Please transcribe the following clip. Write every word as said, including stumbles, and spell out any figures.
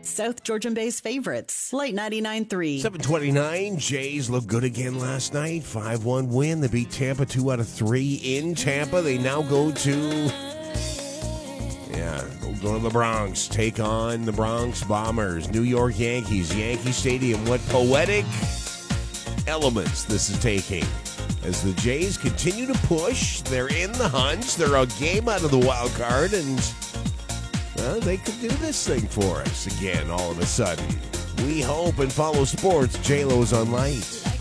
South Georgian Bay's favorites. Light ninety-nine point three. seven twenty-nine, Jays looked good again last night. five one win. They beat Tampa two out of three in Tampa. They now go to, yeah, go to the Bronx. Take on the Bronx Bombers. New York Yankees. Yankee Stadium. What poetic elements this is taking. As the Jays continue to push, they're in the hunt. They're a game out of the wild card, and well, they could do this thing for us again all of a sudden. We hope and follow sports. J-Lo's on Light.